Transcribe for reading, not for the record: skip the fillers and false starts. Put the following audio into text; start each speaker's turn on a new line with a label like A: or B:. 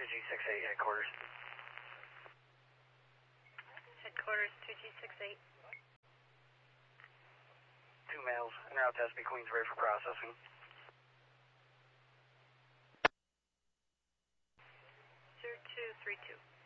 A: 2G68 headquarters.
B: Headquarters 2G68.
A: 2 males, en route to SB Queens, ready for processing.
B: 0232.